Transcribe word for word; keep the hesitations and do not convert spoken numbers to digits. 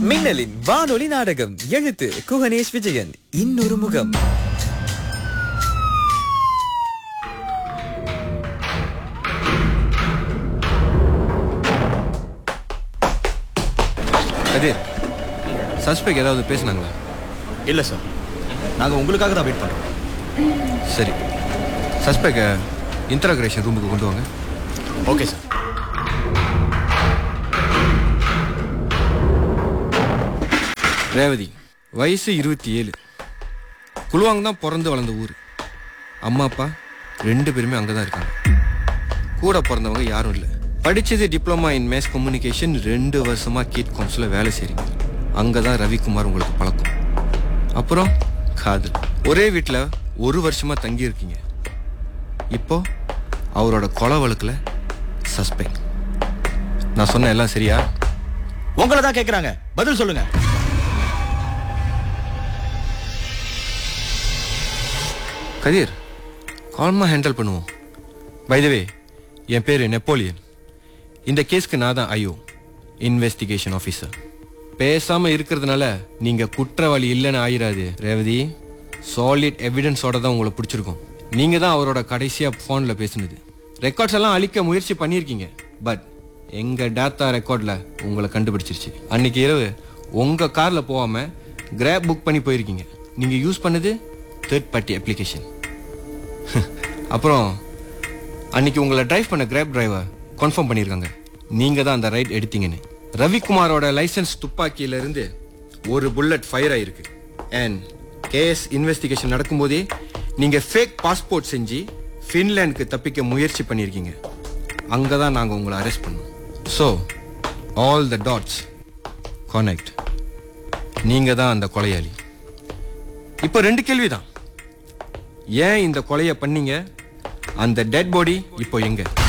மின்னலின் வானொலி நாடகம் எழுத்து குகணேஷ் விஜயன். இன்னொரு முகம். கதிர், சஸ்பெக்ட் ஏதாவது பேசினாங்களா? இல்லை சார், நாங்கள் உங்களுக்காக தான் வெயிட் பண்ணுறோம். சரி, சஸ்பெக்டை இன்டராக்ரேஷன் ரூமுக்கு கொண்டு வாங்க. Okay sir. ரேவதி, வயசு இருபத்தி ஏழு. குலுவாங்க தான் பிறந்து வளர்ந்த ஊர். அம்மா அப்பா ரெண்டு பேருமே அங்கே தான் இருக்காங்க. கூட பிறந்தவங்க யாரும் இல்லை. படித்தது டிப்ளமா இன் மேஸ் கம்யூனிகேஷன். ரெண்டு வருஷமாக கீட் கவுன்சில் வேலை செய்கிறீங்க. அங்கே தான் ரவிக்குமார் உங்களுக்கு பழக்கம். அப்புறம் காதல். ஒரே வீட்டில் ஒரு வருஷமாக தங்கி இருக்கீங்க. இப்போ அவரோட கொலை வழக்கில் சஸ்பெக்ட். நான் சொன்ன எல்லாம் சரியா? உங்களை தான் கேட்குறாங்க, பதில் சொல்லுங்க. கதிர், கால்மா ஹேண்டில் பண்ணுவோம். பை தி வே, என் பேர் நெப்போலியன். இந்த கேஸ்க்கு நான் தான் ஐயோ, இன்வெஸ்டிகேஷன் ஆஃபீஸர். பேசாம இருக்கிறதுனால நீங்க குற்றவாளி இல்லைன்னு ஆயிராது ரேவதி. சாலிட் எவிடன்ஸோட தான் உங்களை பிடிச்சிருக்கோம். நீங்க தான் அவரோட கடைசியா போன்ல பேசினது. ரெக்கார்ட்ஸ் எல்லாம் அழிக்க முயற்சி பண்ணியிருக்கீங்க. பட் எங்க டேட்டா ரெக்கார்ட்ல உங்களை கண்டுபிடிச்சிருச்சு. அன்னைக்கு இரவு உங்க கார்ல போகாம கிராப் புக் பண்ணி போயிருக்கீங்க. நீங்க யூஸ் பண்ணது தேர்ட் பார்ட்டி அப்ளிகேஷன். அப்புறம் அன்னைக்கு உங்களை டிரைவ் பண்ண கிராப் டிரைவர் கன்ஃபார்ம் பண்ணியிருக்காங்க நீங்க தான் அந்த ரைட் எடுத்தீங்கன்னு. ரவிக்குமாரோட லைசன்ஸ் துப்பாக்கியில இருந்து ஒரு புல்லட் ஃபயர் ஆயிருக்கு. அண்ட் கேஸ் இன்வெஸ்டிகேஷன் நடக்கும்போதே நீங்க ஃபேக் பாஸ்போர்ட் செஞ்சு ஃபின்லாந்துக்கு தப்பிக்க முயற்சி பண்ணியிருக்கீங்க. அங்கே தான் நாங்கள் உங்களை அரெஸ்ட் பண்ணோம். So all the dots connect. நீங்க தான் அந்த கொலையாளி. இப்போ ரெண்டு கேள்விதான். ஏன் இந்த கொலையை பண்ணீங்க? அந்த டெட் பாடி இப்போ எங்க?